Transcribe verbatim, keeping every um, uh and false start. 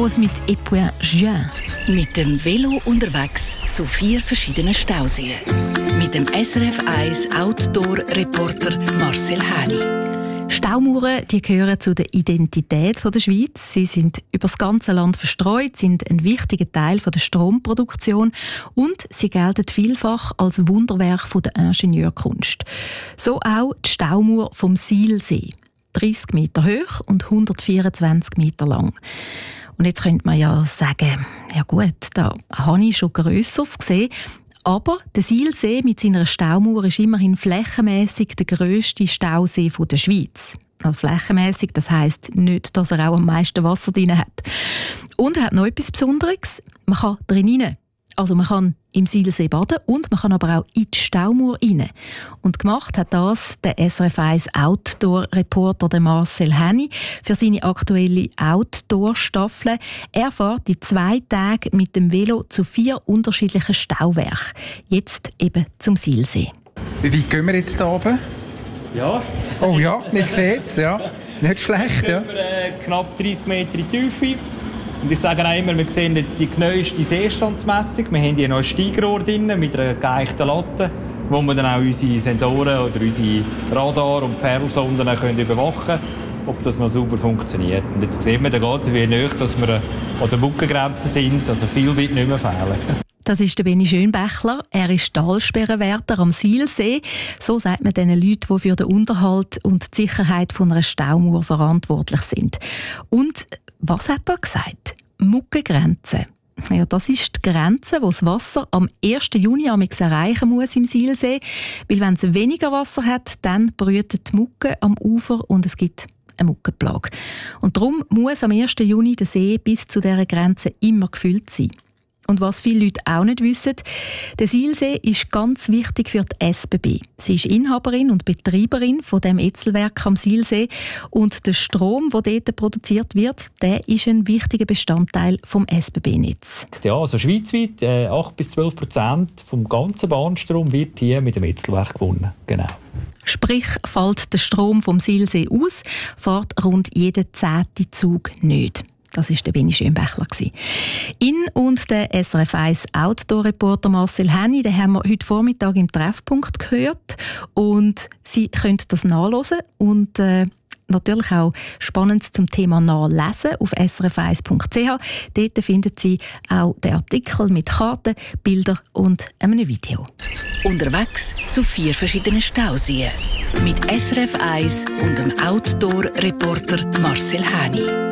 los mit «Et puis Juin». Mit dem Velo unterwegs zu vier verschiedenen Stauseen. Mit dem S R F eins Outdoor-Reporter Marcel Häni. Staumauern, die gehören zu der Identität der Schweiz. Sie sind über das ganze Land verstreut, sind ein wichtiger Teil der Stromproduktion und sie gelten vielfach als Wunderwerk der Ingenieurkunst. So auch die Staumauer vom Silsee. dreißig Meter hoch und hundertvierundzwanzig Meter lang. Und jetzt könnte man ja sagen, ja gut, da habe ich schon Grösseres gesehen. Aber der Silsee mit seiner Staumauer ist immerhin flächenmässig der grösste Stausee der Schweiz. Also flächenmässig, das heisst nicht, dass er auch am meisten Wasser drin hat. Und er hat noch etwas Besonderes. Man kann drin rein. Also man kann im Silsee baden und man kann aber auch in die Staumauer rein. Und gemacht hat das der S R F eins Outdoor-Reporter Marcel Häni für seine aktuelle Outdoor-Staffel. Er fährt in zwei Tagen mit dem Velo zu vier unterschiedlichen Stauwerken. Jetzt eben zum Silsee. Wie weit gehen wir jetzt hier oben? Ja. Oh ja, man sieht es, ja. Nicht schlecht, ja. Wir äh, knapp dreißig Meter in die Tiefe. Und ich sage auch immer, wir sehen jetzt die neueste Seestandsmessung. Wir haben hier noch ein Steigrohr drin mit einer geeichten Latte, wo wir dann auch unsere Sensoren oder unsere Radar- und Perlsonden können überwachen können, ob das noch sauber funktioniert. Und jetzt sehen wir gerade, wie nahe dass wir an der Buckengrenze sind. Also viel wird nicht mehr fehlen. Das ist der Benni Schönbächler. Er ist Talsperrenwärter am Silsee. So sagt man den Leuten, die für den Unterhalt und die Sicherheit von einer Staumauer verantwortlich sind. Und was hat er gesagt? Muckengrenze. Ja, das ist die Grenze, wo das Wasser am ersten Juni erreichen muss im Silsee. Weil wenn es weniger Wasser hat, dann brütet die Mucke am Ufer und es gibt eine Muckenplage. Und darum muss am ersten Juni der See bis zu dieser Grenze immer gefüllt sein. Und was viele Leute auch nicht wissen, der Silsee ist ganz wichtig für die S B B. Sie ist Inhaberin und Betreiberin von dem Etzelwerk am Silsee und der Strom, der dort produziert wird, der ist ein wichtiger Bestandteil vom S B B-Netz. Ja, also schweizweit äh, acht bis zwölf Prozent vom ganzen Bahnstrom wird hier mit dem Etzelwerk gewonnen. Genau. Sprich, fällt der Strom vom Silsee aus, fährt rund jeder zehnte Zug nicht. Das war der Benni Schönbächler. Ihn und der S R F eins Outdoor-Reporter Marcel Häni, den haben wir heute Vormittag im Treffpunkt gehört. Und Sie können das nachhören und äh, natürlich auch Spannendes zum Thema Nachlesen auf s r f eins punkt c h. Dort finden Sie auch den Artikel mit Karten, Bildern und einem Video. Unterwegs zu vier verschiedenen Stauseen. Mit S R F eins und dem Outdoor-Reporter Marcel Häni.